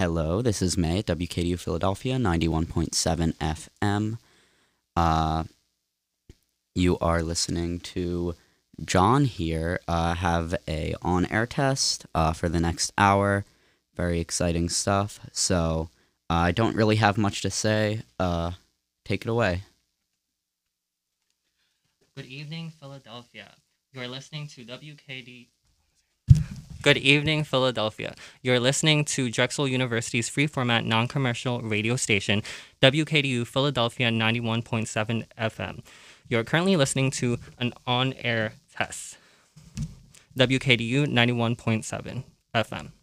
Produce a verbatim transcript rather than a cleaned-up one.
Hello, this is May at W K D U Philadelphia, ninety-one point seven F M. Uh, you are listening to John here uh, have a on-air test uh, for the next hour. Very exciting stuff. So uh, I don't really have much to say. Uh, take it away. Good evening, Philadelphia. You are listening to W K D. Good evening, Philadelphia. You're listening to Drexel University's free-format non-commercial radio station, W K D U Philadelphia ninety-one point seven F M. You're currently listening to an on-air test, W K D U ninety-one point seven F M.